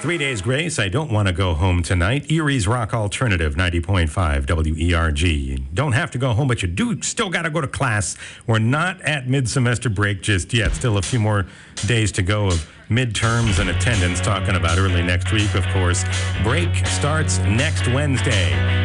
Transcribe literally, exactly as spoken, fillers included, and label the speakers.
Speaker 1: Three Days Grace, I Don't Want to Go Home Tonight. Erie's Rock Alternative, ninety point five W E R G. You don't have to go home, but you do still got to go to class. We're not at mid-semester break just yet. Still a few more days to go of midterms and attendance, talking about early next week, of course. Break starts next Wednesday.